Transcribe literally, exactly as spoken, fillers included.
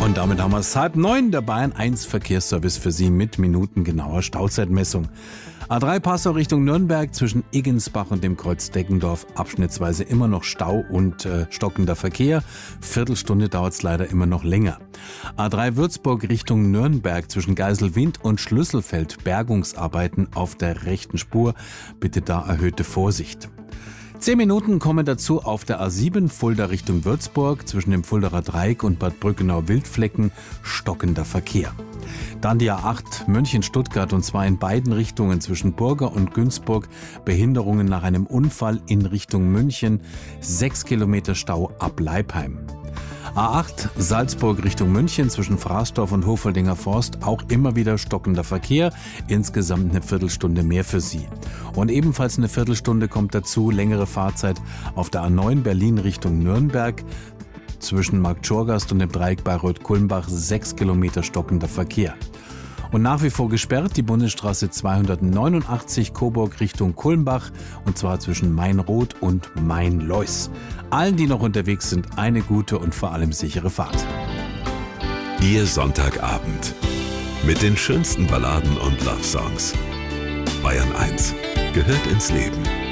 Und damit haben wir es halb neun, der Bayern eins Verkehrsservice für Sie mit minutengenauer Stauzeitmessung. A drei Passau Richtung Nürnberg zwischen Iggensbach und dem Kreuz Deggendorf abschnittsweise immer noch Stau und äh, stockender Verkehr. Viertelstunde dauert es leider immer noch länger. A drei Würzburg Richtung Nürnberg zwischen Geiselwind und Schlüsselfeld Bergungsarbeiten auf der rechten Spur. Bitte da erhöhte Vorsicht. Zehn Minuten kommen dazu auf der A sieben Fulda Richtung Würzburg zwischen dem Fuldaer Dreieck und Bad Brückenau-Wildflecken stockender Verkehr. Dann die A acht München-Stuttgart und zwar in beiden Richtungen zwischen Burger und Günzburg Behinderungen nach einem Unfall in Richtung München, sechs Kilometer Stau ab Leipheim. A acht Salzburg Richtung München zwischen Fraßdorf und Hofeldinger Forst auch immer wieder stockender Verkehr, insgesamt eine Viertelstunde mehr für Sie. Und ebenfalls eine Viertelstunde kommt dazu, längere Fahrzeit auf der A neun Berlin Richtung Nürnberg zwischen Marktschorgast und dem Dreieck Bayreuth-Kulmbach sechs Kilometer stockender Verkehr. Und nach wie vor gesperrt die Bundesstraße zweihundertneunundachtzig Coburg Richtung Kulmbach und zwar zwischen Mainroth und Mainlois. Allen, die noch unterwegs sind, eine gute und vor allem sichere Fahrt. Ihr Sonntagabend mit den schönsten Balladen und Love-Songs. Bayern eins gehört ins Leben.